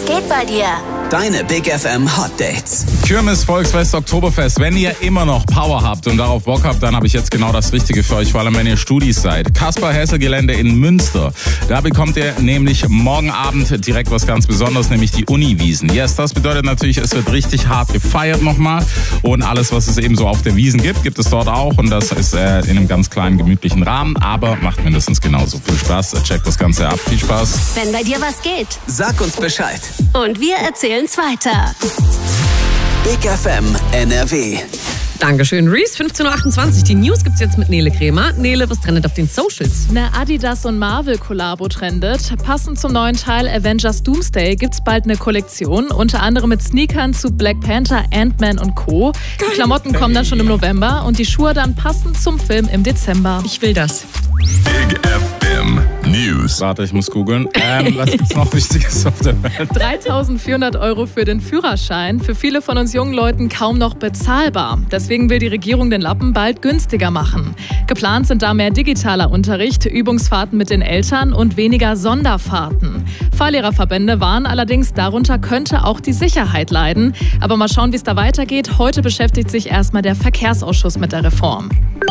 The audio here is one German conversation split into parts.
Was geht bei dir? Deine Big FM Hot Dates. Kirmes, Volksfest, Oktoberfest. Wenn ihr immer noch Power habt und darauf Bock habt, dann habe ich jetzt genau das Richtige für euch, vor allem wenn ihr Studis seid. Kaspar-Hessel-Gelände in Münster. Da bekommt ihr nämlich morgen Abend direkt was ganz Besonderes, nämlich die Uniwiesen. Yes, das bedeutet natürlich, es wird richtig hart gefeiert nochmal. Und alles, was es eben so auf der Wiesen gibt es dort auch. Und das ist in einem ganz kleinen, gemütlichen Rahmen. Aber macht mindestens genauso viel Spaß. Checkt das Ganze ab. Viel Spaß. Wenn bei dir was geht. Sag uns Bescheid. Und wir erzählen's weiter. Big FM NRW. Dankeschön, Reese. 15.28 Uhr. Die News gibt's jetzt mit Nele Kremer. Nele, was trendet auf den Socials? Eine Adidas und Marvel-Kollabo trendet. Passend zum neuen Teil Avengers Doomsday gibt's bald eine Kollektion. Unter anderem mit Sneakern zu Black Panther, Ant-Man und Co. Die Klamotten kommen dann schon im November und die Schuhe dann passend zum Film im Dezember. Ich will das. Big FM News. Warte, ich muss googeln. Was gibt's noch Wichtiges auf der Welt? 3.400 € für den Führerschein. Für viele von uns jungen Leuten kaum noch bezahlbar. Deswegen will die Regierung den Lappen bald günstiger machen. Geplant sind da mehr digitaler Unterricht, Übungsfahrten mit den Eltern und weniger Sonderfahrten. Fahrlehrerverbände warnen allerdings, darunter könnte auch die Sicherheit leiden. Aber mal schauen, wie es da weitergeht. Heute beschäftigt sich erstmal der Verkehrsausschuss mit der Reform.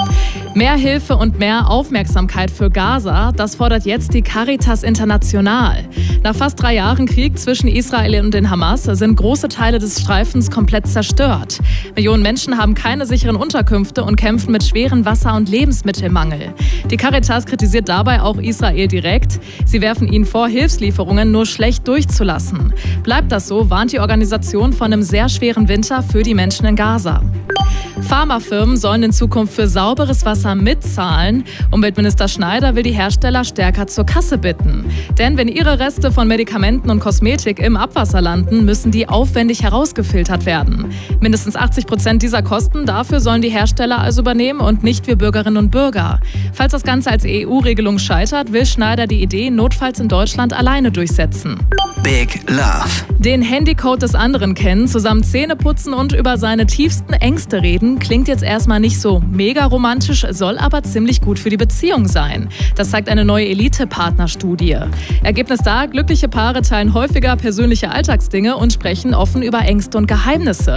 Mehr Hilfe und mehr Aufmerksamkeit für Gaza, das fordert jetzt die Caritas International. Nach fast 3 Jahren Krieg zwischen Israel und den Hamas sind große Teile des Streifens komplett zerstört. Millionen Menschen haben keine sicheren Unterkünfte und kämpfen mit schweren Wasser- und Lebensmittelmangel. Die Caritas kritisiert dabei auch Israel direkt. Sie werfen ihnen vor, Hilfslieferungen nur schlecht durchzulassen. Bleibt das so, warnt die Organisation von einem sehr schweren Winter für die Menschen in Gaza. Pharmafirmen sollen in Zukunft für sauberes Wasser mitzahlen. Umweltminister Schneider will die Hersteller stärker zur Kasse bitten. Denn wenn ihre Reste von Medikamenten und Kosmetik im Abwasser landen, müssen die aufwendig herausgefiltert werden. Mindestens 80% dieser Kosten dafür sollen die Hersteller also übernehmen und nicht wir Bürgerinnen und Bürger. Falls das Ganze als EU-Regelung scheitert, will Schneider die Idee notfalls in Deutschland alleine durchsetzen. Big Love. Den Handycode des anderen kennen, zusammen Zähne putzen und über seine tiefsten Ängste reden, klingt jetzt erstmal nicht so mega romantisch, soll aber ziemlich gut für die Beziehung sein. Das zeigt eine neue Elite-Partnerstudie. Ergebnis da, glückliche Paare teilen häufiger persönliche Alltagsdinge und sprechen offen über Ängste und Geheimnisse.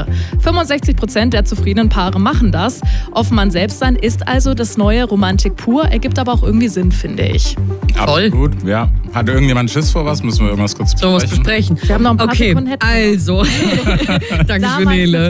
65% der zufriedenen Paare machen das. Offen an Selbstsein ist also das neue Romantik pur, ergibt aber auch irgendwie Sinn, finde ich. Absolut, ja. Hat irgendjemand Schiss vor was? Müssen wir irgendwas kurz besprechen? So was besprechen. Wir haben noch ein paar Sekunden. Also. Danke für Nele.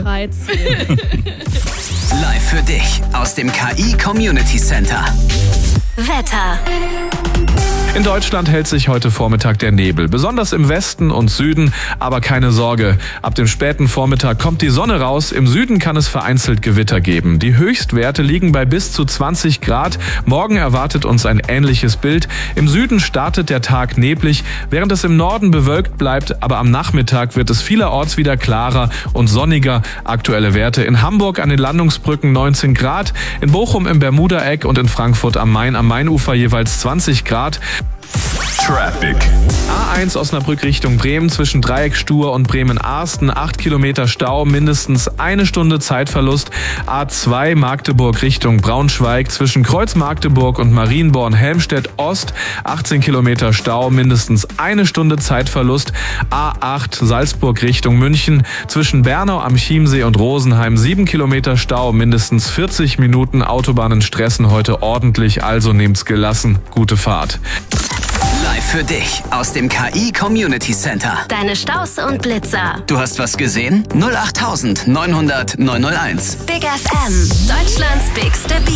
Live für dich aus dem KI Community Center. Wetter. In Deutschland hält sich heute Vormittag der Nebel, besonders im Westen und Süden, aber keine Sorge. Ab dem späten Vormittag kommt die Sonne raus, im Süden kann es vereinzelt Gewitter geben. Die Höchstwerte liegen bei bis zu 20 Grad. Morgen erwartet uns ein ähnliches Bild. Im Süden startet der Tag neblig, während es im Norden bewölkt bleibt, aber am Nachmittag wird es vielerorts wieder klarer und sonniger. Aktuelle Werte in Hamburg an den Landungsbrücken 19 Grad, in Bochum im Bermuda-Eck und in Frankfurt am Main am Mainufer jeweils 20 Grad. Traffic. A1 Osnabrück Richtung Bremen zwischen Dreieckstuhr und Bremen-Arsten 8 Kilometer Stau, mindestens 1 Stunde Zeitverlust. A2 Magdeburg Richtung Braunschweig zwischen Kreuz-Magdeburg und Marienborn-Helmstedt Ost 18 Kilometer Stau, mindestens 1 Stunde Zeitverlust. A8 Salzburg Richtung München zwischen Bernau am Chiemsee und Rosenheim 7 Kilometer Stau, mindestens 40 Minuten. Autobahnen stressen heute ordentlich, also nehmt's gelassen. Gute Fahrt. Live für dich aus dem KI Community Center. Deine Staus und Blitzer. Du hast was gesehen? 08900 901. Big FM. Deutschlands bigste Beat.